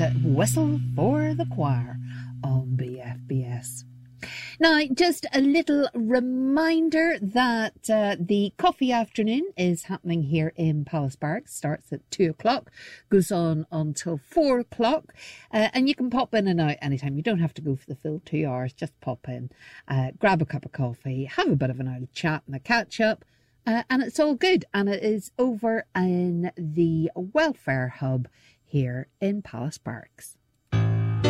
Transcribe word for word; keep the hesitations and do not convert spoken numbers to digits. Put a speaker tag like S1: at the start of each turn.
S1: to Whistle for the Choir on B F B S. Now, just a little reminder that uh, the coffee afternoon is happening here in Palace Barracks. Starts at two o'clock, goes on until four o'clock, uh, and you can pop in and out anytime. You don't have to go for the full two hours. Just pop in, uh, grab a cup of coffee, have a bit of an old chat and a catch up, uh, and it's all good. And it is over in the Welfare Hub here in Palace Barracks.